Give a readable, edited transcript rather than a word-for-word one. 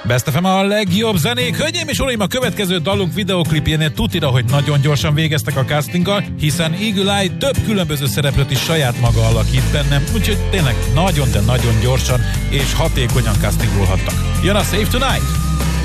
Best FM a legjobb zenék. Hölgyeim és uraim, a következő dalunk videoklipjénél tutira, hogy nagyon gyorsan végeztek a castinggal, hiszen Eagle Eye több különböző szereplőt is saját maga alakít bennem, úgyhogy tényleg nagyon, de nagyon gyorsan és hatékonyan castingolhattak. Jön a Save Tonight!